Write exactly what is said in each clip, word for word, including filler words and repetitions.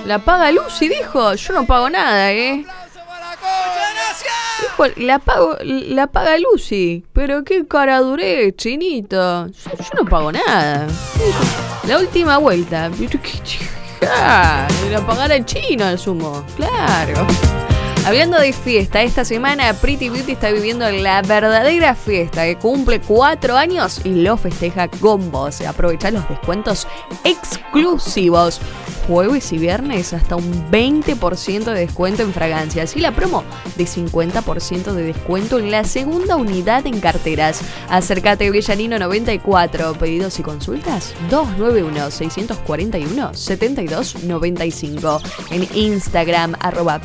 La paga Lucy, dijo. Yo no pago nada, ¿eh? Dijo, la pago, la paga Lucy. Pero qué cara duré, chinito. Yo, yo no pago nada. La última vuelta. La pagará el chino al sumo. Claro. Hablando de fiesta, esta semana Pretty Beauty está viviendo la verdadera fiesta, que cumple cuatro años y lo festeja con vos. Aprovecha los descuentos exclusivos. Jueves y viernes hasta un veinte por ciento de descuento en fragancias y la promo de cincuenta por ciento de descuento en la segunda unidad en carteras. Acércate a Villanino noventa y cuatro. Pedidos y consultas dos nueve uno, seis cuatro uno, siete dos nueve cinco. En Instagram arroba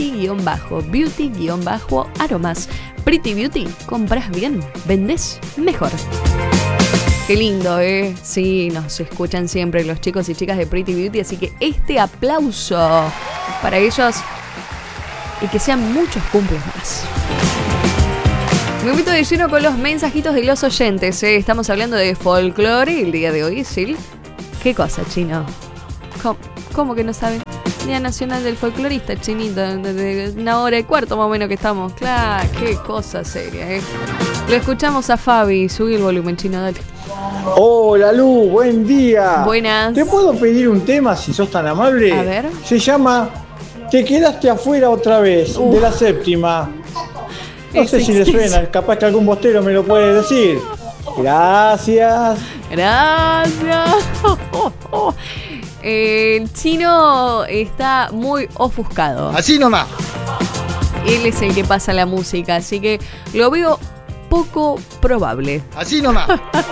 pretty-beauty-aromas. Pretty Beauty, compras bien, vendés mejor. Qué lindo, ¿eh? Sí, nos escuchan siempre los chicos y chicas de Pretty Beauty, así que este aplauso para ellos y que sean muchos cumples más. Me meto de lleno con los mensajitos de los oyentes, ¿eh? Estamos hablando de folclore el día de hoy, ¿sí? ¿Qué cosa, chino? ¿Cómo, cómo que no saben? Día Nacional del Folclorista, chinito, de una hora y cuarto más o menos que estamos. Claro, qué cosa seria, ¿eh? Lo escuchamos a Fabi, subí el volumen, chino, dale. Hola Lu, buen día. Buenas. ¿Te puedo pedir un tema si sos tan amable? A ver. Se llama Te quedaste afuera otra vez, uh. de la séptima. No es sé extenso. Si le suena, capaz que algún bostero me lo puede decir. Gracias. Gracias. Oh, oh, oh. El chino está muy ofuscado. Así nomás. Él es el que pasa la música, así que lo veo poco probable. Así nomás.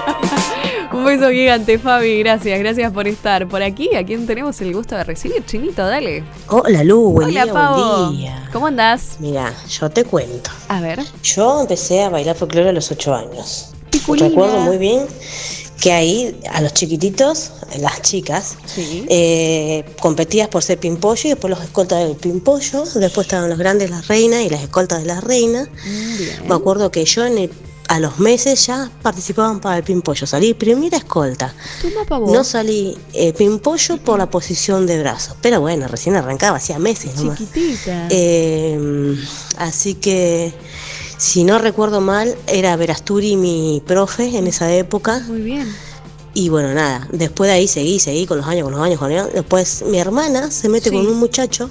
Un beso gigante, Fabi. Gracias, gracias por estar por aquí. ¿A quién tenemos el gusto de recibir, chinito? Dale. Hola, Lu. Buen Hola, día, Pavo. buen día. ¿Cómo andás? Mira, yo te cuento. A ver. Yo empecé a bailar folclore a los ocho años. Piculina. Recuerdo muy bien que ahí a los chiquititos, las chicas, sí. eh, competías por ser pimpollo y después los escoltas del pimpollo, después estaban los grandes, las reinas y las escoltas de las reinas. Bien. Me acuerdo que yo en el, a los meses ya participaban para el pimpollo, salí primera escolta. No salí eh, pimpollo por la posición de brazo, pero bueno, recién arrancaba, hacía meses nomás. Chiquitita. Eh, así que... Si no recuerdo mal, era Verasturi mi profe en esa época. Muy bien. Y bueno, nada, después de ahí seguí, seguí con los años, con los años, con los años. Después mi hermana se mete sí. con un muchacho,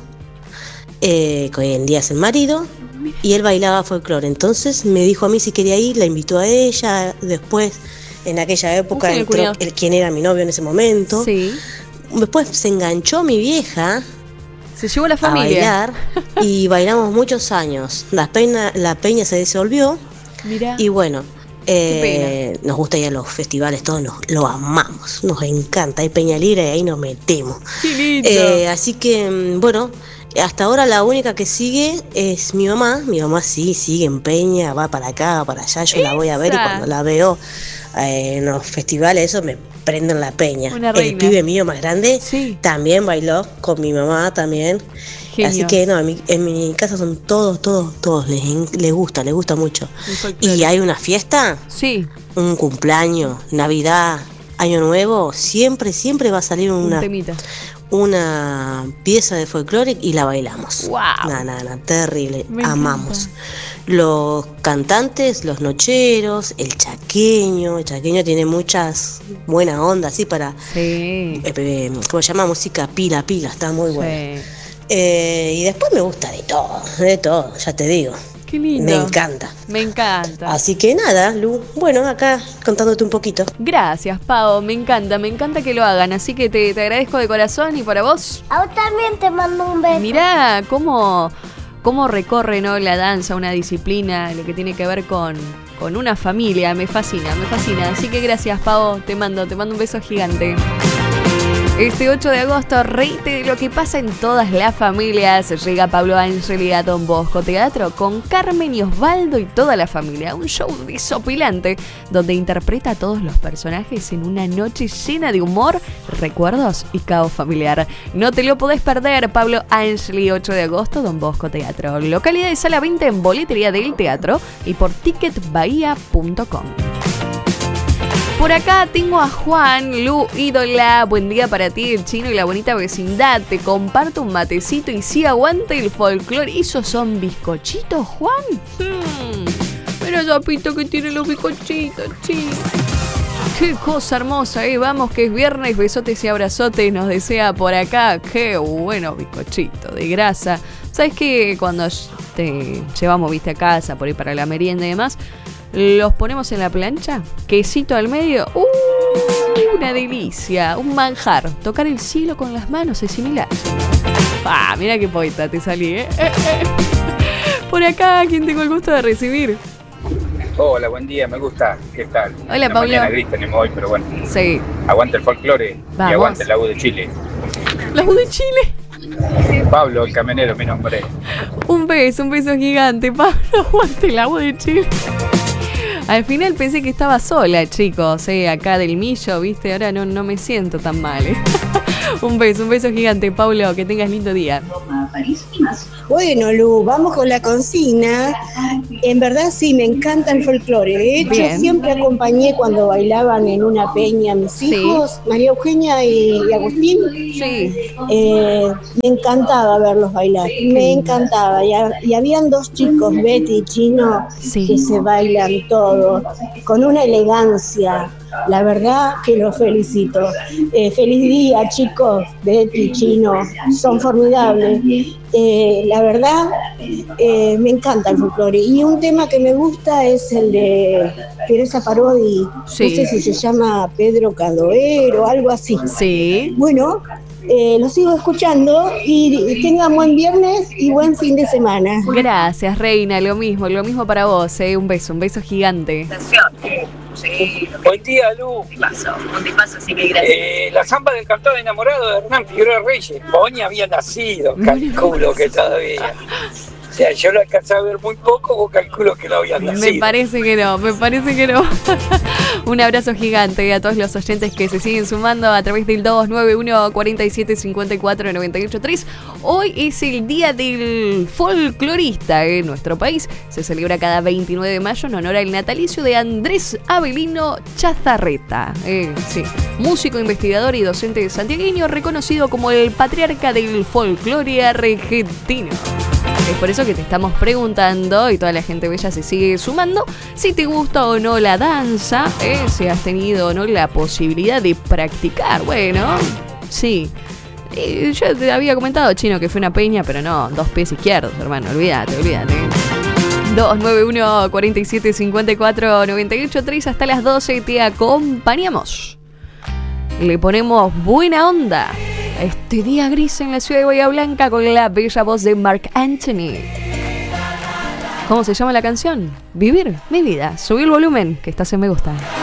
eh, que hoy en día es el marido, y él bailaba folclore. Entonces me dijo a mí si quería ir, la invitó a ella. Después, en aquella época, entró el, quien era mi novio en ese momento. Sí. Después se enganchó mi vieja. Se llevó la familia. A bailar y bailamos muchos años. La peña, la peña se disolvió. Mirá. Y bueno, eh, nos gusta ir a los festivales, todos nos, lo amamos, nos encanta. Hay peña libre y ahí nos metemos. Qué lindo. Eh, así que, bueno, hasta ahora la única que sigue es mi mamá. Mi mamá sí, sigue en peña, va para acá, va para allá. Yo Esa. la voy a ver y cuando la veo eh, en los festivales, eso me prende en la peña. El pibe mío más grande sí. también bailó con mi mamá también. Genios. Así que no, en mi, en mi casa son todos, todos, todos, les, les gusta, les gusta mucho. Y hay una fiesta, sí. un cumpleaños, Navidad, Año Nuevo, siempre, siempre va a salir una, un una pieza de folclore y la bailamos. Wow. Nada, nada, na, terrible, Me amamos. encanta. Los cantantes, los nocheros, el chaqueño, el chaqueño tiene muchas buena onda, así para, sí. eh, eh, ¿cómo se llama? Música pila, pila, está muy buena. Sí. Eh, y después me gusta de todo, de todo, ya te digo. Qué lindo. Me encanta. Me encanta. Así que nada, Lu, bueno, acá contándote un poquito. Gracias, Pau, me encanta, me encanta que lo hagan, así que te, te agradezco de corazón y para vos. A vos también te mando un beso. Mirá cómo, cómo recorre, ¿no?, la danza, una disciplina, lo que tiene que ver con, con una familia, me fascina, me fascina. Así que gracias, Pau, te mando, te mando un beso gigante. Este ocho de agosto, reíte de lo que pasa en todas las familias. Llega Pablo Ángeli a Don Bosco Teatro con Carmen y Osvaldo y toda la familia. Un show desopilante donde interpreta a todos los personajes en una noche llena de humor, recuerdos y caos familiar. No te lo podés perder, Pablo Ángeli, ocho de agosto, Don Bosco Teatro. Localidad y sala veinte en boletería del teatro y por ticket bahía punto com. Por acá tengo a Juan, Lu, ídola, buen día para ti, el chino y la bonita vecindad. Te comparto un matecito y sí aguante el folclore. ¿Esos son bizcochitos, Juan? Hmm. Mira esa pista que tienen los bizcochitos, chino. Qué cosa hermosa, eh. Vamos que es viernes, besotes y abrazotes, nos desea por acá. Qué bueno bizcochito de grasa. ¿Sabes qué? Cuando te llevamos, viste, a casa por ahí para la merienda y demás, los ponemos en la plancha, quesito al medio, ¡uh! Una delicia, un manjar. Tocar el cielo con las manos es similar. Ah, mira qué poeta te salí, ¿eh? eh, eh. Por acá, ¿quién tengo el gusto de recibir? Hola, buen día, me gusta. ¿Qué tal? Hola, Una Pablo. mañana gris tenemos hoy, pero bueno. Sí. Aguante el folclore Vamos. y aguante el agua de Chile. La U de Chile. Pablo, el camionero, mi nombre. Un beso, un beso gigante, Pablo. Aguante el agua de Chile. Al final pensé que estaba sola, chicos, eh, acá del millo, viste, ahora no, no me siento tan mal, eh. Un beso, un beso gigante, Pablo, que tengas lindo día. Bueno, Lu, vamos con la consigna. En verdad sí, me encanta el folclore. De hecho, Bien. siempre acompañé cuando bailaban en una peña a mis Sí. hijos, María Eugenia y, y Agustín. Sí. Eh, me encantaba verlos bailar, me encantaba. Y, ha- y habían dos chicos, Betty y Chino, Sí. que se bailan todo, con una elegancia. La verdad que los felicito. Eh, feliz día, chicos, Betty, Chino, son formidables. Eh, la verdad, eh, me encanta el folclore. Y un tema que me gusta es el de Teresa Parodi. Sí. No sé si se llama Pedro Cadoero o algo así. Sí. Bueno, eh, lo sigo escuchando y tengan buen viernes y buen fin de semana. Gracias, Reina, lo mismo, lo mismo para vos, eh. Un beso, un beso gigante. Buen día, Lu. ¿Qué pasó? ¿Dónde pasa? Así que gracias. Eh, la zamba del cantón enamorado de Hernán Figueroa Reyes. Boña había nacido, calculo que todavía. O sea, yo lo alcanzaba a ver muy poco, vos calculo que no habías nacido. Me parece que no, me parece que no. Un abrazo gigante a todos los oyentes que se siguen sumando a través del dos nueve uno, cuatro siete, cinco cuatro, nueve ocho tres. Hoy es el Día del Folclorista en nuestro país. Se celebra cada veintinueve de mayo en honor al natalicio de Andrés Avelino Chazarreta. Eh, sí, músico, investigador y docente santiagueño, reconocido como el patriarca del folclore argentino. Es por eso que te estamos preguntando, y toda la gente bella se sigue sumando, si te gusta o no la danza, ¿eh? Si has tenido o no la posibilidad de practicar. Bueno, sí. Y yo te había comentado, Chino, que fue una peña, pero no, dos pies izquierdos, hermano, olvídate, olvídate. dos nueve uno, cuatro siete, cinco cuatro, nueve ocho tres, hasta las doce te acompañamos. Le ponemos buena onda a este día gris en la ciudad de Bahía Blanca con la bella voz de Marc Anthony. ¿Cómo se llama la canción? Vivir mi vida. Subí el volumen, que estás en Me Gusta.